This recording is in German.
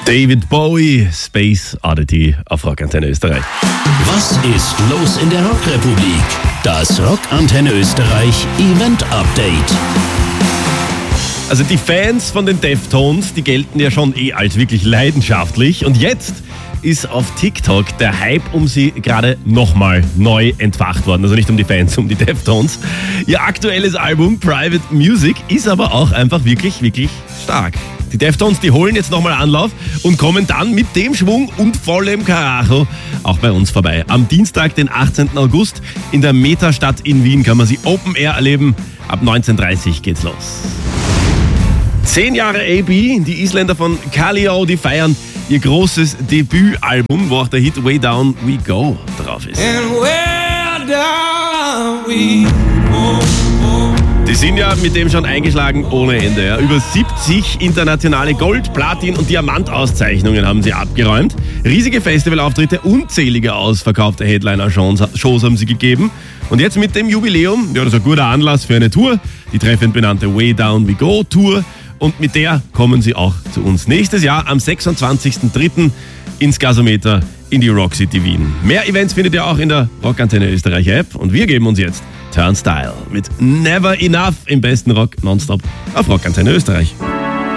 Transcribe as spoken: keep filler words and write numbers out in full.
David Bowie, Space Oddity auf Rockantenne Österreich. Was ist los in der Rockrepublik? Das Rockantenne Österreich Event Update. Also die Fans von den Deftones, die gelten ja schon eh als wirklich leidenschaftlich. Und jetzt ist auf TikTok der Hype um sie gerade nochmal neu entfacht worden. Also nicht um die Fans, um die Deftones. Ihr aktuelles Album Private Music ist aber auch einfach wirklich, wirklich stark. Die Deftones, die holen jetzt nochmal Anlauf und kommen dann mit dem Schwung und vollem Karacho auch bei uns vorbei. Am Dienstag, den achtzehnten August, in der Metastadt in Wien kann man sie Open Air erleben. Ab neunzehn Uhr dreißig geht's los. Zehn Jahre A B, die Isländer von Kaleo, die feiern ihr großes Debütalbum, wo auch der Hit Way Down We Go drauf ist. And where down we go. Die sind ja mit dem schon eingeschlagen ohne Ende. Ja. Über siebzig internationale Gold-, Platin- und Diamant-Auszeichnungen haben sie abgeräumt. Riesige Festivalauftritte, unzählige ausverkaufte Headliner-Shows haben sie gegeben. Und jetzt mit dem Jubiläum, ja, das ist ein guter Anlass für eine Tour, die treffend benannte Way Down We Go Tour. Und mit der kommen sie auch zu uns nächstes Jahr am sechsundzwanzigsten dritten ins Gasometer in die Rock City Wien. Mehr Events findet ihr auch in der Rockantenne Österreich App. Und wir geben uns jetzt Turnstile mit Never Enough im besten Rock nonstop auf Rockantenne Österreich.